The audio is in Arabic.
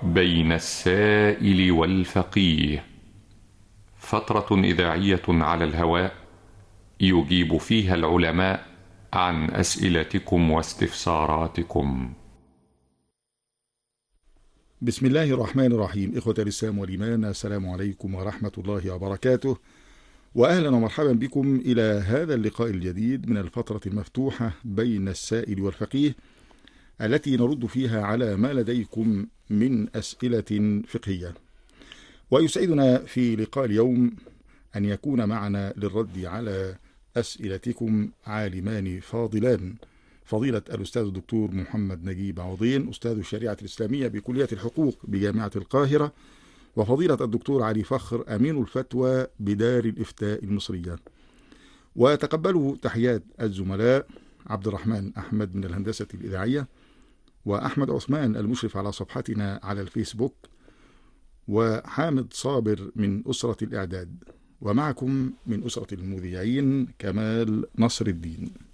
بين السائل والفقيه، فترة إذاعية على الهواء يجيب فيها العلماء عن أسئلتكم واستفساراتكم. بسم الله الرحمن الرحيم. إخوة الإسلام والإيمان، السلام عليكم ورحمة الله وبركاته، وأهلا ومرحبا بكم إلى هذا اللقاء الجديد من الفترة المفتوحة بين السائل والفقيه، التي نرد فيها على ما لديكم من أسئلة فقهية. ويسعدنا في لقاء اليوم أن يكون معنا للرد على أسئلتكم عالمان فاضلان، فضيلة الأستاذ الدكتور محمد نجيب عوضين، أستاذ الشريعة الإسلامية بكلية الحقوق بجامعة القاهرة، وفضيلة الدكتور علي فخر، أمين الفتوى بدار الإفتاء المصرية. وتقبلوا تحيات الزملاء عبد الرحمن أحمد من الهندسة الإذاعية، وأحمد عثمان المشرف على صفحتنا على الفيسبوك، وحامد صابر من أسرة الإعداد، ومعكم من أسرة المذيعين كمال نصر الدين.